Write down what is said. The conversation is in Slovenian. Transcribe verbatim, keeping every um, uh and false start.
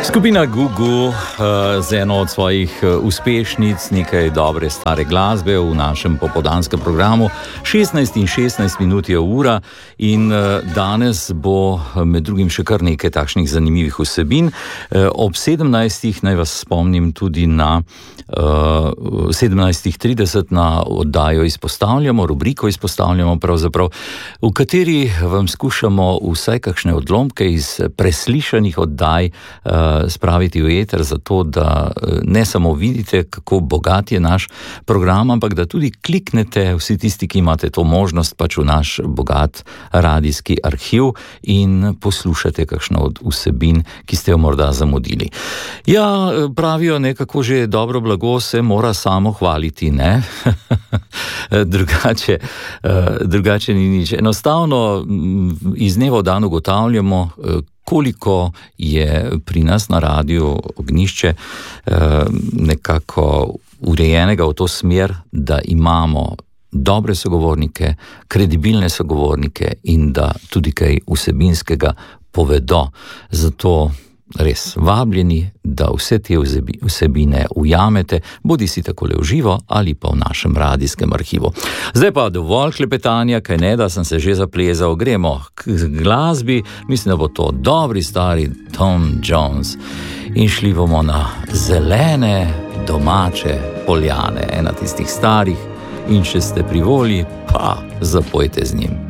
Skupina Gugu z eno od svojih uspešnic, nekaj dobre stare glasbe v našem popoldanskem programu. šestnajst in šestnajst minut je ura in danes bo med drugim še kar nekaj takšnih zanimivih vsebin. Ob sedemnajstih naj vas spomnim tudi na sedemnajst trideset na oddajo Izpostavljamo, rubriko Izpostavljamo pravzaprav, v kateri vam skušamo vsaj kakšne odlomke iz preslišanih oddaj spraviti v eter, zato da ne samo vidite, kako bogat je naš program, ampak da tudi kliknete, vsi tisti, ki imate to možnost, pač v naš bogat radijski arhiv in poslušate kakšno od vsebin, ki ste jo morda zamudili. Ja, pravijo nekako že dobro blago se mora samo hvaliti, ne? drugače, drugače ni nič. Enostavno iz dneva v dan ugotavljamo, koliko je pri nas na radiju Ognjišče nekako urejenega v to smer, da imamo dobre sogovornike, kredibilne sogovornike in da tudi kaj vsebinskega povedo. Zato res vabljeni, da vse te vsebine ujamete, bodi si takole v živo ali pa v našem radijskem arhivu. Zdaj pa dovolj klepetanja, kaj ne, da sem se že zaplezal, gremo k glasbi, mislim, da bo to dobri stari Tom Jones in šli bomo na zelene domače poljane, ena tistih starih, in če ste pri volji, pa zapojte z njim.